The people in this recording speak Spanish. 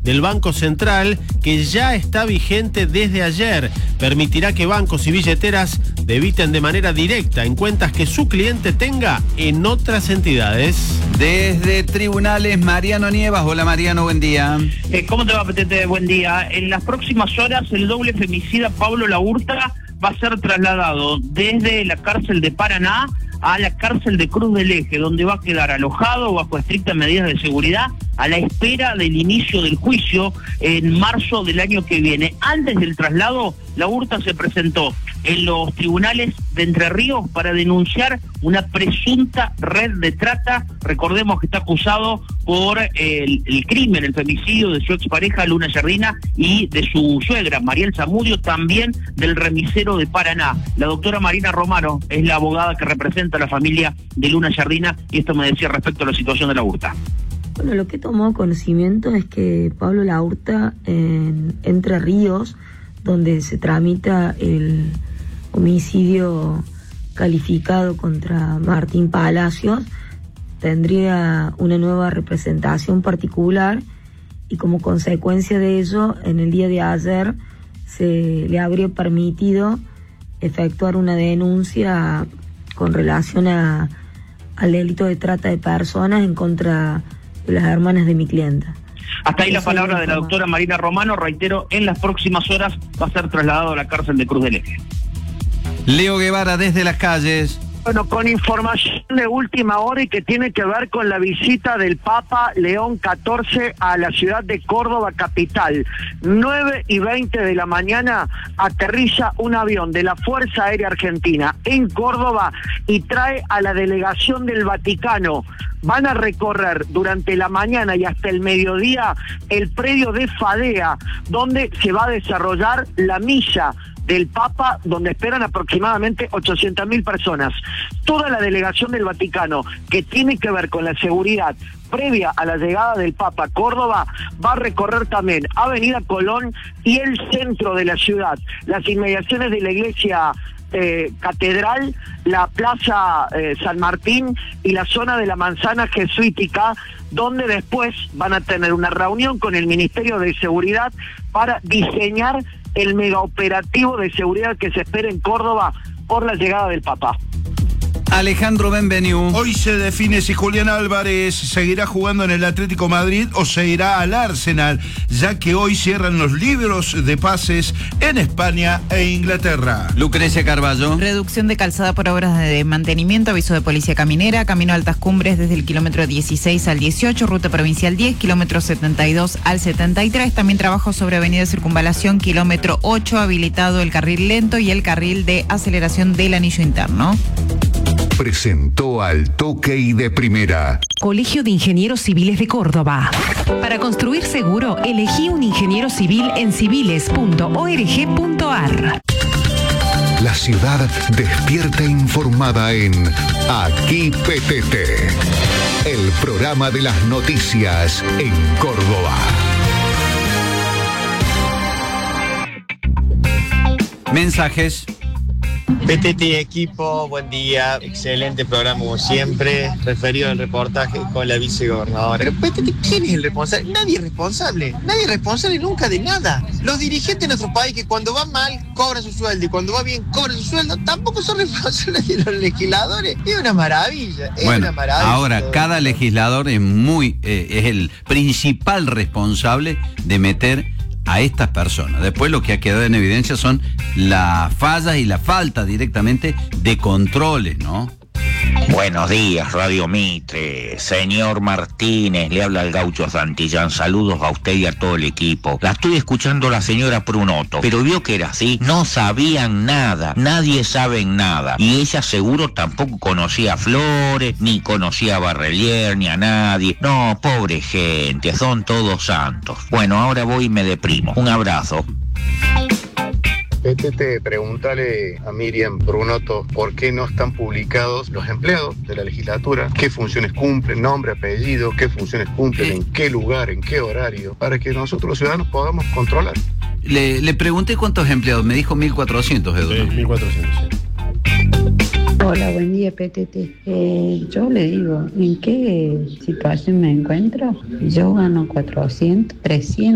del Banco Central, que ya está vigente desde ayer. Permitirá que bancos y billeteras debiten de manera directa en cuentas que su cliente tenga en otras entidades. Desde tribunales, Mariano Nievas. Hola Mariano, buen día. ¿Cómo te va, Petete? Buen día. En las próximas horas, el doble femicida Pablo Laurta va a ser trasladado desde la cárcel de Paraná a la cárcel de Cruz del Eje, donde va a quedar alojado bajo estrictas medidas de seguridad a la espera del inicio del juicio en marzo del año que viene. Antes del traslado, Laurta se presentó en los tribunales de Entre Ríos para denunciar una presunta red de trata. Recordemos que está acusado por el crimen, el femicidio de su expareja Luna Yardina y de su suegra Mariel Zamudio, también del remisero de Paraná. La doctora Marina Romano es la abogada que representa a la familia de Luna Yardina, y esto me decía respecto a la situación de Laurta. Bueno, lo que he tomado conocimiento es que Pablo Laurta, en Entre Ríos, donde se tramita el homicidio calificado contra Martín Palacios, tendría una nueva representación particular, y como consecuencia de ello, en el día de ayer se le habría permitido efectuar una denuncia con relación al delito de trata de personas en contra de las hermanas de mi clienta. Hasta ahí la palabra de la doctora Marina Romano. Reitero, en las próximas horas va a ser trasladado a la cárcel de Cruz del Eje. Leo Guevara, desde las calles. Bueno, con información de última hora y que tiene que ver con la visita del Papa León XIV a la ciudad de Córdoba capital. 9:20 de la mañana aterriza un avión de la Fuerza Aérea Argentina en Córdoba y trae a la delegación del Vaticano. Van a recorrer durante la mañana y hasta el mediodía el predio de Fadea, donde se va a desarrollar la misa del Papa, donde esperan aproximadamente 800.000 personas. Toda la delegación del Vaticano, que tiene que ver con la seguridad previa a la llegada del Papa a Córdoba, va a recorrer también Avenida Colón y el centro de la ciudad, las inmediaciones de la iglesia Catedral, la Plaza San Martín y la zona de la Manzana Jesuítica, donde después van a tener una reunión con el Ministerio de Seguridad para diseñar el megaoperativo de seguridad que se espera en Córdoba por la llegada del Papa. Alejandro Benveniu. Hoy se define si Julián Álvarez seguirá jugando en el Atlético Madrid o se irá al Arsenal, ya que hoy cierran los libros de pases en España e Inglaterra. Lucrecia Carballo. Reducción de calzada por obras de mantenimiento, aviso de policía caminera, camino a Altas Cumbres desde el kilómetro 16 al 18, ruta provincial 10, kilómetro 72 al 73, también trabajo sobre avenida Circunvalación, kilómetro 8, habilitado el carril lento y el carril de aceleración del anillo interno. Presentó Al Toque y de Primera. Colegio de Ingenieros Civiles de Córdoba. Para construir seguro, elegí un ingeniero civil en civiles.org.ar. La ciudad despierta informada en Aquí PTT, el programa de las noticias en Córdoba. Mensajes. PTT equipo, buen día, excelente programa como siempre, referido al reportaje con la vicegobernadora. Pero PTT, ¿quién es el responsable? Nadie es responsable nunca de nada. Los dirigentes de nuestro país que cuando va mal cobran su sueldo y cuando va bien cobran su sueldo, tampoco son responsables de los legisladores. Es una maravilla, una maravilla. Ahora, cada legislador es el principal responsable de meter a estas personas. Después lo que ha quedado en evidencia son las fallas y la falta directamente de controles, ¿no? Buenos días, Radio Mitre. Señor Martínez, le habla el Gaucho Santillán. Saludos a usted y a todo el equipo. La estoy escuchando la señora Prunoto, pero vio que era así. No sabían nada, nadie sabe nada. Y ella seguro tampoco conocía a Flores, ni conocía a Barrelier, ni a nadie. No, pobre gente, son todos santos. Bueno, ahora voy y me deprimo. Un abrazo. PTT, pregúntale a Miriam Brunoto por qué no están publicados los empleados de la legislatura, qué funciones cumplen, nombre, apellido, qué funciones cumplen, en qué lugar, en qué horario, para que nosotros los ciudadanos podamos controlar. Le pregunté cuántos empleados, me dijo 1.400, Edu. Sí, 1.400, sí. Hola, buen día, PTT. Yo le digo, ¿en qué situación me encuentro? Yo gano 400, 300.